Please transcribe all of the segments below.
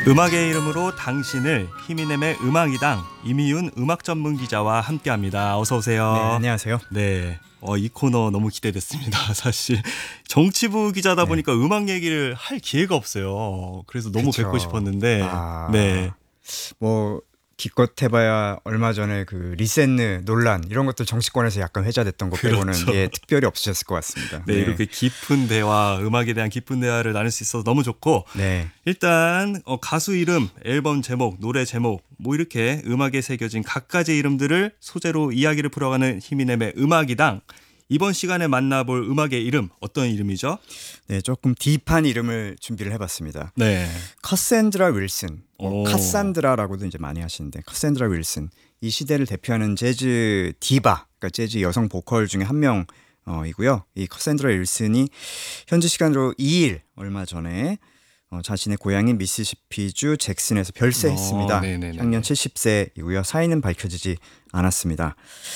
음악의 이름으로 당신을 히미넴의 음악이당 이미윤 음악 전문 기자와 함께합니다. 어서 오세요. 네, 안녕하세요. 네, 이 코너 너무 기대됐습니다. 사실 정치부 기자다 보니까 음악 얘기를 할 기회가 없어요. 그래서 너무 그쵸. 뵙고 싶었는데 네. 뭐 기껏 해봐야 얼마 전에 그 리센느 논란 이런 것들 정치권에서 약간 회자됐던 것 빼고는 그렇죠. 특별히 없으셨을 것 같습니다. 네, 이렇게 깊은 대화, 음악에 대한 깊은 대화를 나눌 수 있어서 너무 좋고 네. 일단 가수 이름, 앨범 제목, 노래 제목 뭐 이렇게 음악에 새겨진 각가지 이름들을 소재로 이야기를 풀어가는 히미넴의 음악이당. 이번 시간에 만나볼 음악의 이름 어떤 이름이죠? 네, 조금 딥한 이름을 준비를 해봤습니다. 네. 카샌드라 윌슨, 오. 카산드라라고도 이제 많이 하시는데 카샌드라 윌슨 이 시대를 대표하는 재즈 디바, 그러니까 재즈 여성 보컬 중에 한 명이고요. 이 카샌드라 윌슨이 현지 시간으로 2일 얼마 전에 자신의 고향인 미시시피주 잭슨에서 별세했습니다. 네네네네. 향년 70세이고요. 사인은 밝혀지지 않았습니다.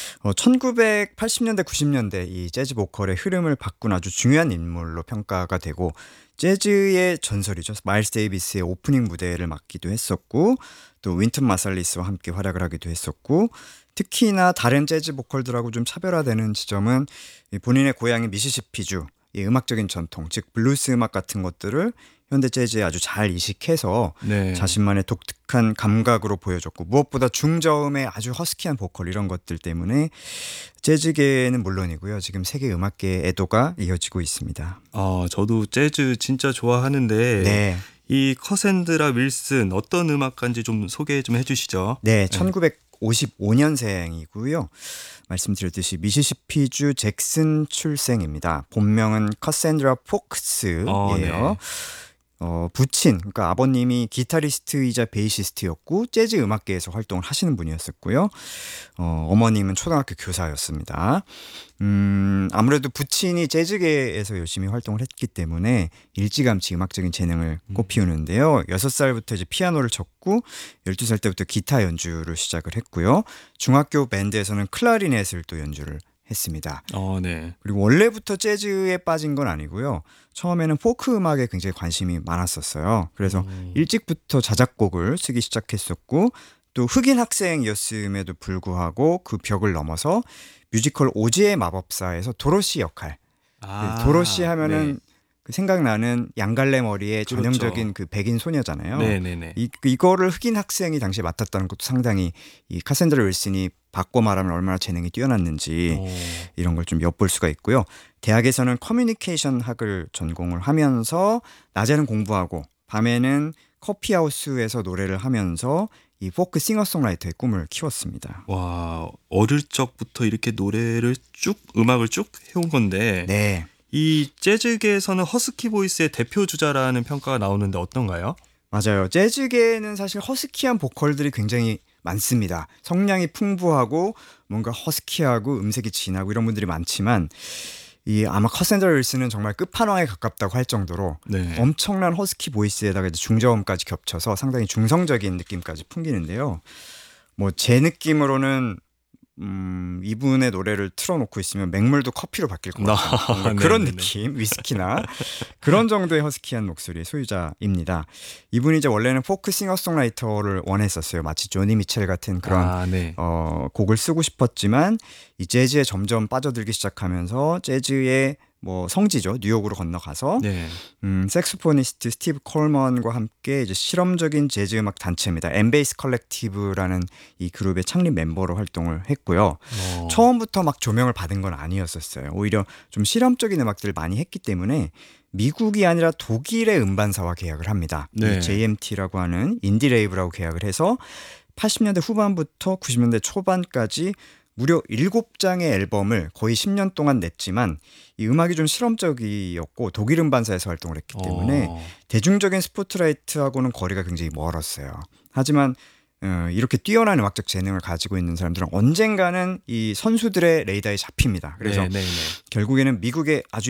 1980년대, 90년대 이 재즈 보컬의 흐름을 바꾼 아주 중요한 인물로 평가가 되고 재즈의 전설이죠. 마일스 데이비스의 오프닝 무대를 맡기도 했었고 또 윈튼 마살리스와 함께 활약을 하기도 했었고 특히나 다른 재즈 보컬들하고 좀 차별화되는 지점은 본인의 고향인 미시시피주 이 음악적인 전통, 즉 블루스 음악 같은 것들을 현대 재즈에 아주 잘 이식해서 네. 자신만의 독특한 감각으로 보여줬고 무엇보다 중저음의 아주 허스키한 보컬 이런 것들 때문에 재즈계는 물론이고요. 지금 세계 음악계의 애도가 이어지고 있습니다. 저도 재즈 진짜 좋아하는데 네. 이 커샌드라 윌슨 어떤 음악가인지 좀 소개 좀 해주시죠. 네, 1955년생이고요. 말씀드렸듯이 미시시피주 잭슨 출생입니다. 본명은 커샌드라 폭스예요. 네. 부친, 그러니까 아버님이 기타리스트이자 베이시스트였고 재즈 음악계에서 활동을 하시는 분이었었고요. 어머님은 초등학교 교사였습니다. 아무래도 부친이 재즈계에서 열심히 활동을 했기 때문에 일찌감치 음악적인 재능을 꽃피우는데요. 6살부터 이제 피아노를 쳤고 12살 때부터 기타 연주를 시작을 했고요. 중학교 밴드에서는 클라리넷을 또 연주를 했습니다. 네. 그리고 원래부터 재즈에 빠진 건 아니고요. 처음에는 포크 음악에 굉장히 관심이 많았었어요. 그래서 일찍부터 자작곡을 쓰기 시작했었고 또 흑인 학생이었음에도 불구하고 그 벽을 넘어서 뮤지컬 오즈의 마법사에서 도로시 역할. 도로시 하면은 네. 그 생각나는 양갈래 머리의 그렇죠. 전형적인 그 백인 소녀잖아요. 네네네. 이거를 흑인 학생이 당시에 맡았다는 것도 상당히 이 카샌드라 윌슨이 바꿔 말하면 얼마나 재능이 뛰어났는지 이런 걸 좀 엿볼 수가 있고요. 대학에서는 커뮤니케이션 학을 전공을 하면서 낮에는 공부하고 밤에는 커피하우스에서 노래를 하면서 이 포크 싱어송라이터의 꿈을 키웠습니다. 와, 어릴 적부터 이렇게 노래를 음악을 쭉 해온 건데 네. 이 재즈계에서는 허스키 보이스의 대표 주자라는 평가가 나오는데 어떤가요? 맞아요. 재즈계에는 사실 허스키한 보컬들이 굉장히 많습니다. 성량이 풍부하고 뭔가 허스키하고 음색이 진하고 이런 분들이 많지만 아마 커샌드라 윌슨은 정말 끝판왕에 가깝다고 할 정도로 네. 엄청난 허스키 보이스에다가 이제 중저음까지 겹쳐서 상당히 중성적인 느낌까지 풍기는데요. 뭐 제 느낌으로는 이분의 노래를 틀어놓고 있으면 맹물도 커피로 바뀔 것 같아요. 뭔가 그런 느낌, 위스키나 그런 정도의 허스키한 목소리의 소유자입니다. 이분이 이제 원래는 포크 싱어송라이터를 원했었어요. 마치 조니 미첼 같은 그런 네. 곡을 쓰고 싶었지만 이 재즈에 점점 빠져들기 시작하면서 재즈의 뭐 성지죠. 뉴욕으로 건너가서 네. 색소포니스트 스티브 콜먼과 함께 이제 실험적인 재즈 음악 단체입니다. 엠베이스 컬렉티브라는 이 그룹의 창립 멤버로 활동을 했고요. 처음부터 막 조명을 받은 건 아니었었어요. 오히려 좀 실험적인 음악들을 많이 했기 때문에 미국이 아니라 독일의 음반사와 계약을 합니다. 네. 이 JMT라고 하는 인디 레이블하고 계약을 해서 80년대 후반부터 90년대 초반까지 무려 7장의 앨범을 거의 10년 동안 냈지만 이 음악이 좀 실험적이었고 독일 음반사에서 활동을 했기 때문에 대중적인 스포트라이트하고는 거리가 굉장히 멀었어요. 하지만 이렇게 뛰어난 음악적 재능을 가지고 있는 사람들은 언젠가는 이 선수들의 레이더에 잡힙니다. 그래서 결국에는 미국의 아주